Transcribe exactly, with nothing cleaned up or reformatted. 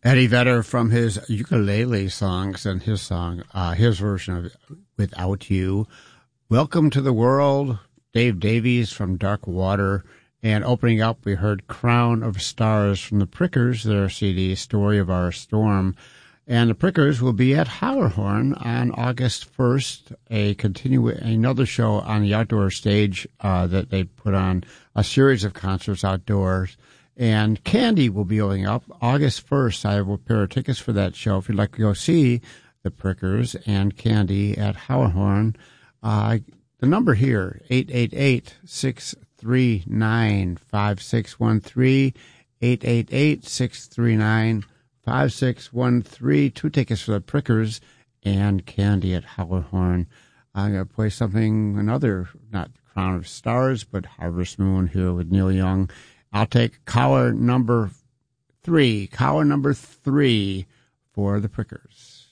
Eddie Vedder from his ukulele songs and his song, uh, his version of Without You. Welcome to the World, Dave Davies from Dark Water. And opening up, we heard Crown of Stars from the Prickers, their C D, Story of Our Storm. And the Prickers will be at Howlerhorn on August first, a continue another show on the outdoor stage uh, that they put on a series of concerts outdoors. And Candy will be opening up August first. I have a pair of tickets for that show if you'd like to go see the Prickers and Candy at Howlerhorn. Uh, the number here, eight eight eight, six three nine, five six one three, eight eight eight, six three nine, five six one three. Two tickets for the Prickers and Candy at Howlerhorn. I'm going to play something, another, not Crown of Stars, but Harvest Moon here with Neil Young. I'll take caller number three, caller number three for the Prickers.